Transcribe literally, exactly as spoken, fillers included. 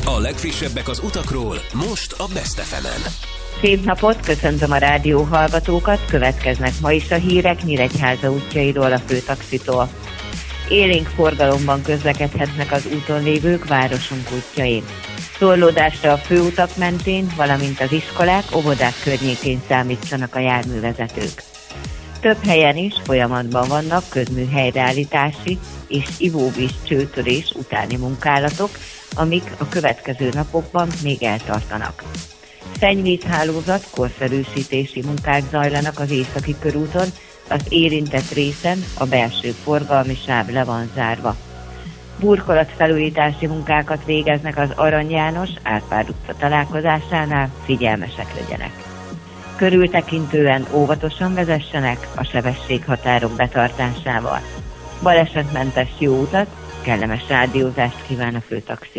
A legfrissebbek az utakról, most a Best ef emen. Szép napot, köszöntöm a rádió hallgatókat, következnek ma is a hírek Nyíregyháza útjairól, a főtaxitól. Élénk forgalomban közlekedhetnek az úton lévők városunk útjain. Torlódásra a főutak mentén, valamint az iskolák, óvodák környékén számítsanak a járművezetők. Több helyen is folyamatban vannak közműhelyreállítási és ivóvíz csőtörés utáni munkálatok, amik a következő napokban még eltartanak. Szennyvízhálózat korszerűsítési munkák zajlanak az Északi körúton, az érintett részen a belső forgalmi sáv le van zárva. Burkolatfelújítási munkákat végeznek az Arany János Árpád utca találkozásánál, figyelmesek legyenek. Körültekintően óvatosan vezessenek a sebességhatárok betartásával. Balesetmentes jó utat, kellemes rádiózást kíván a főtaxi.